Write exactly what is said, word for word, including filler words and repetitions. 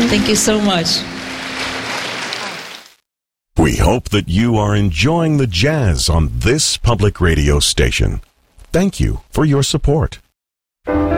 Thank you so much. We hope that you are enjoying the jazz on this public radio station. Thank you for your support.